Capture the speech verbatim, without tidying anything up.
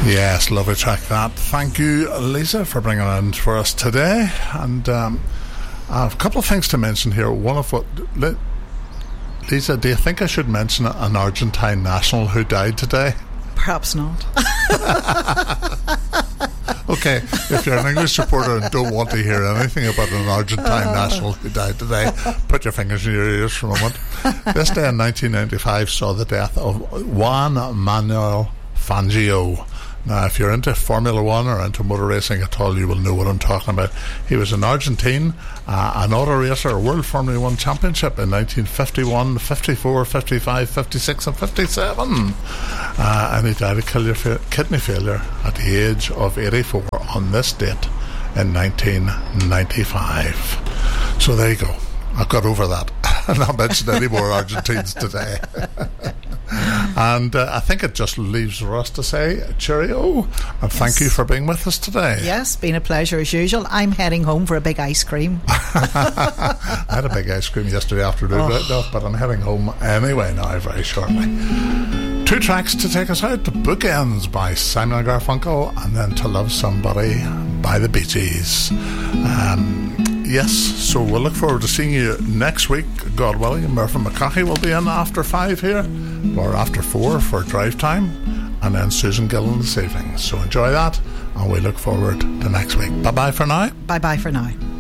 Yes, lovely track that. Thank you, Lisa, for bringing it in for us today. And um, I have a couple of things to mention here. One of what... Lisa, do you think I should mention an Argentine national who died today? Perhaps not. Okay, if you're an English supporter and don't want to hear anything about an Argentine uh. national who died today, put your fingers in your ears for a moment. This day in nineteen ninety-five saw the death of Juan Manuel Fangio. Now, if you're into Formula One or into motor racing at all, you will know what I'm talking about. He was an Argentine, uh, an auto racer, a World Formula One Championship in nineteen fifty-one, fifty-four, fifty-five, fifty-six and fifty-seven. Uh, and he died of kidney failure at the age of eighty-four on this date in nineteen ninety-five. So there you go. I've got over that. I'm not mentioning any more Argentines today. And uh, I think it just leaves for us to say cheerio and yes. Thank you for being with us today. Yes, been a pleasure as usual. I'm heading home for a big ice cream. I had a big ice cream yesterday afternoon, oh. but I'm heading home anyway now very shortly. Two tracks to take us out: The Bookends by Simon and Garfunkel, and then To Love Somebody by the Bee Gees. Um, yes, so we'll look forward to seeing you next week, God willing. Murphy McCaughey will be in after five here, or after four for drive time, and then Susan Gillen this evening. So enjoy that, and we look forward to next week. Bye bye for now. Bye bye for now.